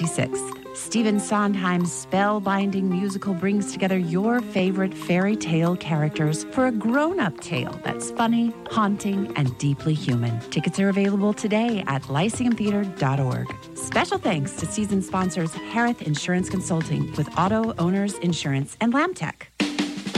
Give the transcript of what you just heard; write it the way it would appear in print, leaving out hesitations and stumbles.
26th. Stephen Sondheim's spellbinding musical brings together your favorite fairy tale characters for a grown-up tale that's funny, haunting, and deeply human. Tickets are available today at lyceumtheater.org. Special thanks to season sponsors Harith Insurance Consulting with Auto Owners Insurance and Lamtech.